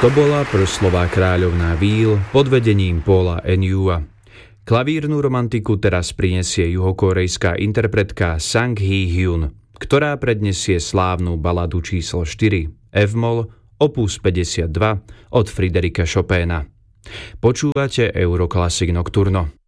To bola proslová kráľovná víl pod vedením Paula Enyua. Klavírnu romantiku teraz prinesie juhokorejská interpretka Sang Hee-hyun, ktorá prednesie slávnu baladu číslo 4 F-moll opus 52 od Fryderika Chopina. Počúvate Euroclassic Nocturno.